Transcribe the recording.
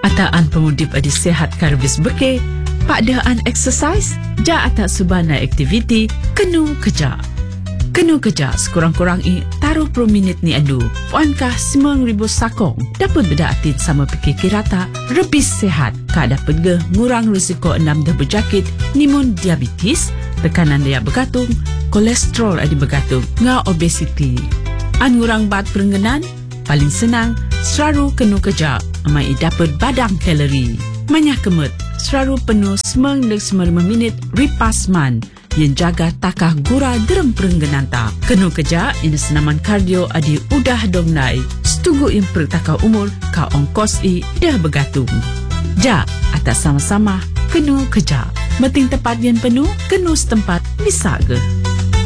Ataan pemudip adi sehat karbis beke, pakdaan exercise, ja atak subana aktiviti, kenu kerja. Kenu kerja sekurang-kurang taruh per minit ni adu. Puankah 9,000 sakong dapat berdaatin sama pikir kirata lebih sehat ka dapat ge ngurang risiko 6 dah berjakit nimun diabetes, tekanan daya bergantung, kolesterol adi bergantung, ngau obesiti. An ngurang bat perengganan, paling senang, selalu kenu kerja, amai dapat badang kalori. Manyah kemut, selalu penuh 9-9 minit ripas man, yang jaga takah gura derem perengganan ta. Kenu kerja, ini senaman kardio adi udah dong nai, setugu yang pertakah umur, ka ongkos dah bergantung. Ja, atas sama-sama, kenu kerja. Meting tepat yang penuh, kenu setempat, bisa ke?